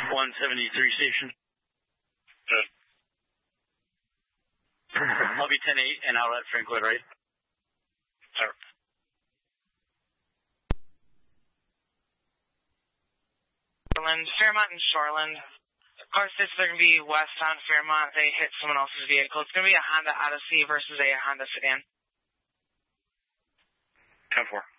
173 station. Good. I'll be 10-8 and out at Franklin, right? Sir. Fairmont and Shoreland. Car 6, they're going to be west on Fairmont. They hit someone else's vehicle. It's going to be a Honda Odyssey versus a Honda sedan. 10-4.